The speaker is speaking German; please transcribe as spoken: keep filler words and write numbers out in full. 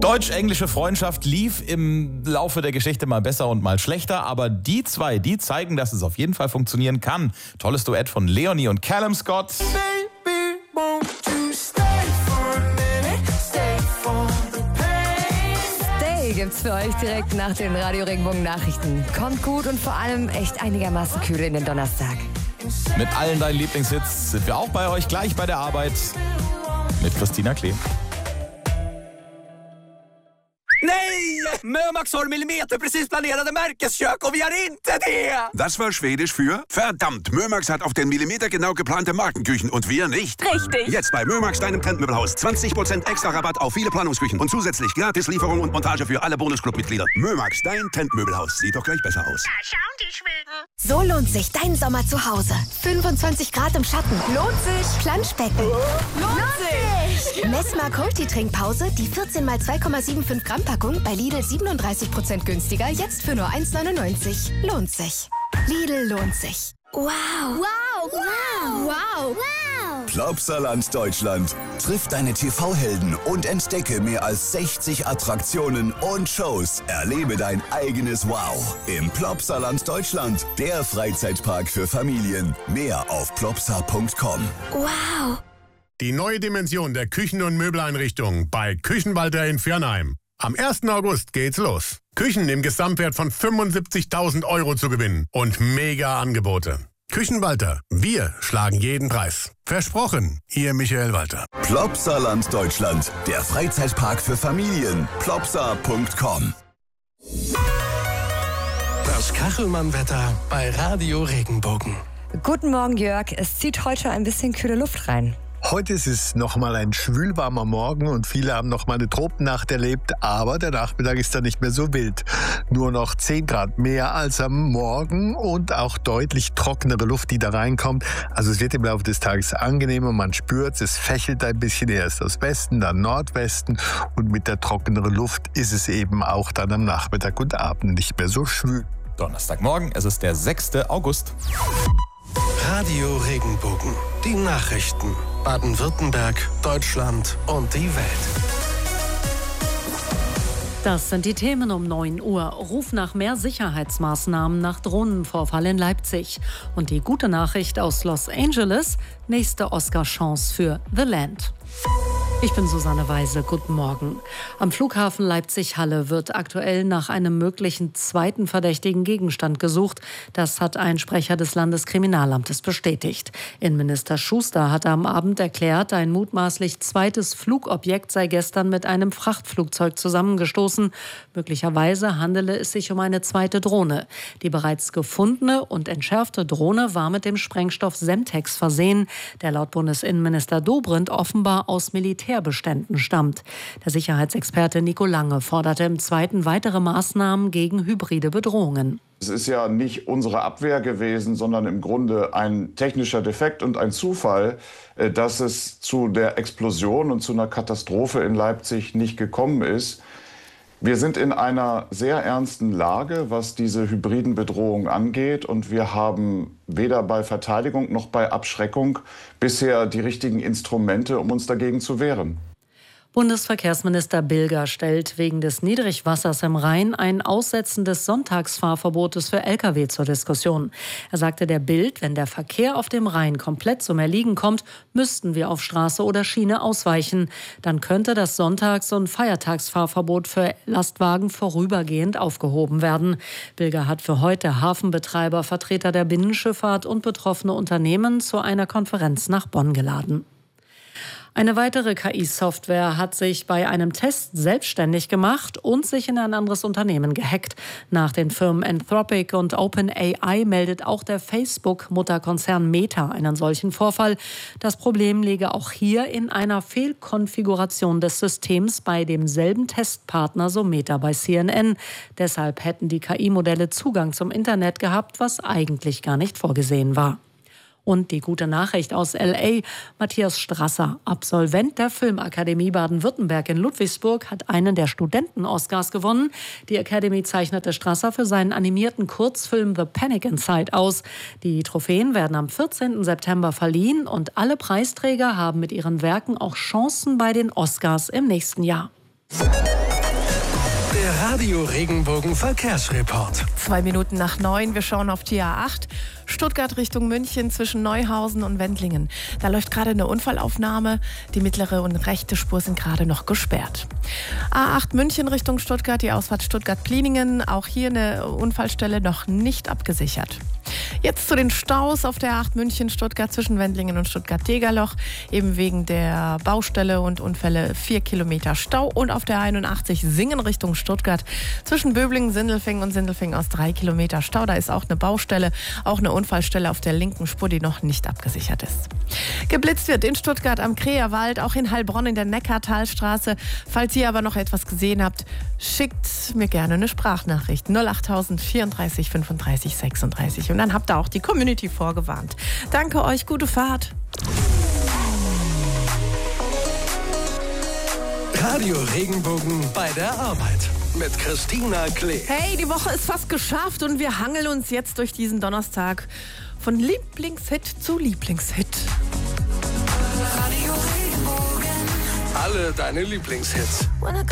Deutsch-englische Freundschaft lief im Laufe der Geschichte mal besser und mal schlechter, aber die zwei, die zeigen, dass es auf jeden Fall funktionieren kann. Tolles Duett von Leonie und Callum Scott. Baby, won't you stay for a minute, stay for the pain. Stay gibt's für euch direkt nach den Radio Regenbogen Nachrichten. Kommt gut und vor allem echt einigermaßen kühl in den Donnerstag. Mit allen deinen Lieblingshits sind wir auch bei euch gleich bei der Arbeit mit Christina Klee. Nej! Mömax har millimeterprecis planerade märkeskök och vi har inte det! Das war Schwedisch für verdammt, Mömax hat auf den Millimeter genau geplante Markenküchen und wir nicht. Richtig. Jetzt bei Mömax, deinem Trendmöbelhaus. zwanzig Prozent extra Rabatt auf viele Planungsküchen und zusätzlich gratis Lieferung und Montage für alle Bonusclub-Mitglieder. Mömax, dein Trendmöbelhaus. Sieht doch gleich besser aus. Da schauen die Schweden. So lohnt sich dein Sommer zu Hause. fünfundzwanzig Grad im Schatten. Lohnt sich. Planschbecken. Lohnt sich! Messmer Coldty Trinkpause, die vierzehn mal zwei Komma fünfundsiebzig Gramm Packung bei Lidl siebenunddreißig Prozent günstiger, jetzt für nur eins neunundneunzig. Lohnt sich. Lidl lohnt sich. Wow. Wow. Wow. Wow. Wow. Plopsaland Deutschland. Triff deine T V-Helden und entdecke mehr als sechzig Attraktionen und Shows. Erlebe dein eigenes Wow im Plopsaland Deutschland. Der Freizeitpark für Familien. Mehr auf plopsa punkt com. Wow. Die neue Dimension der Küchen- und Möbeleinrichtung bei Küchenwalter in Viernheim. Am ersten August geht's los. Küchen im Gesamtwert von fünfundsiebzigtausend Euro zu gewinnen und mega Angebote. Küchenwalter, wir schlagen jeden Preis. Versprochen, Ihr Michael Walter. Plopsaland Deutschland, der Freizeitpark für Familien. plopsa punkt com. Das Kachelmann-Wetter bei Radio Regenbogen. Guten Morgen, Jörg. Es zieht heute ein bisschen kühle Luft rein. Heute ist es nochmal ein schwülwarmer Morgen und viele haben nochmal eine Tropennacht erlebt, aber der Nachmittag ist dann nicht mehr so wild. Nur noch zehn Grad mehr als am Morgen und auch deutlich trockenere Luft, die da reinkommt. Also es wird im Laufe des Tages angenehmer, man spürt es, es fächelt ein bisschen erst aus Westen, dann Nordwesten und mit der trockeneren Luft ist es eben auch dann am Nachmittag und Abend nicht mehr so schwül. Donnerstagmorgen, es ist der sechster August. Radio Regenbogen. Die Nachrichten. Baden-Württemberg, Deutschland und die Welt. Das sind die Themen um neun Uhr. Ruf nach mehr Sicherheitsmaßnahmen nach Drohnenvorfall in Leipzig. Und die gute Nachricht aus Los Angeles, nächste Oscar-Chance für The Land. Ich bin Susanne Weise, guten Morgen. Am Flughafen Leipzig-Halle wird aktuell nach einem möglichen zweiten verdächtigen Gegenstand gesucht. Das hat ein Sprecher des Landeskriminalamtes bestätigt. Innenminister Schuster hatte am Abend erklärt, ein mutmaßlich zweites Flugobjekt sei gestern mit einem Frachtflugzeug zusammengestoßen. Möglicherweise handele es sich um eine zweite Drohne. Die bereits gefundene und entschärfte Drohne war mit dem Sprengstoff Semtex versehen, der laut Bundesinnenminister Dobrindt offenbar aus Militärbeständen stammt. Der Sicherheitsexperte Nico Lange forderte im Zweiten weitere Maßnahmen gegen hybride Bedrohungen. Es ist ja nicht unsere Abwehr gewesen, sondern im Grunde ein technischer Defekt und ein Zufall, dass es zu der Explosion und zu einer Katastrophe in Leipzig nicht gekommen ist. Wir sind in einer sehr ernsten Lage, was diese hybriden Bedrohungen angeht. Und wir haben weder bei Verteidigung noch bei Abschreckung bisher die richtigen Instrumente, um uns dagegen zu wehren. Bundesverkehrsminister Bilger stellt wegen des Niedrigwassers im Rhein ein Aussetzen des Sonntagsfahrverbotes für L K W zur Diskussion. Er sagte der Bild, wenn der Verkehr auf dem Rhein komplett zum Erliegen kommt, müssten wir auf Straße oder Schiene ausweichen. Dann könnte das Sonntags- und Feiertagsfahrverbot für Lastwagen vorübergehend aufgehoben werden. Bilger hat für heute Hafenbetreiber, Vertreter der Binnenschifffahrt und betroffene Unternehmen zu einer Konferenz nach Bonn geladen. Eine weitere K I-Software hat sich bei einem Test selbstständig gemacht und sich in ein anderes Unternehmen gehackt. Nach den Firmen Anthropic und OpenAI meldet auch der Facebook-Mutterkonzern Meta einen solchen Vorfall. Das Problem liege auch hier in einer Fehlkonfiguration des Systems bei demselben Testpartner, so Meta bei C N N. Deshalb hätten die K I-Modelle Zugang zum Internet gehabt, was eigentlich gar nicht vorgesehen war. Und die gute Nachricht aus L A. Matthias Strasser, Absolvent der Filmakademie Baden-Württemberg in Ludwigsburg, hat einen der Studenten-Oscars gewonnen. Die Academy zeichnete Strasser für seinen animierten Kurzfilm The Panic Inside aus. Die Trophäen werden am vierzehnten September verliehen und alle Preisträger haben mit ihren Werken auch Chancen bei den Oscars im nächsten Jahr. Radio Regenbogen Verkehrsreport. Zwei Minuten nach neun, wir schauen auf die A acht. Stuttgart Richtung München zwischen Neuhausen und Wendlingen. Da läuft gerade eine Unfallaufnahme. Die mittlere und rechte Spur sind gerade noch gesperrt. A acht München Richtung Stuttgart, die Ausfahrt Stuttgart-Pliningen. Auch hier eine Unfallstelle noch nicht abgesichert. Jetzt zu den Staus auf der A acht München-Stuttgart zwischen Wendlingen und Stuttgart-Degerloch. Eben wegen der Baustelle und Unfälle vier Kilometer Stau. Und auf der einundachtzig Singen Richtung Stuttgart zwischen Böblingen, Sindelfingen und Sindelfingen aus drei Kilometer Stau. Da ist auch eine Baustelle, auch eine Unfallstelle auf der linken Spur, die noch nicht abgesichert ist. Geblitzt wird in Stuttgart am Kreerwald, auch in Heilbronn in der Neckartalstraße. Falls ihr aber noch etwas gesehen habt, schickt mir gerne eine Sprachnachricht. null achttausend vierunddreißig fünfunddreißig sechsunddreißig. Und dann habt ihr auch die Community vorgewarnt. Danke euch, gute Fahrt. Radio Regenbogen bei der Arbeit mit Christina Klee. Hey, die Woche ist fast geschafft und wir hangeln uns jetzt durch diesen Donnerstag von Lieblingshit zu Lieblingshit. Alle deine Lieblingshits.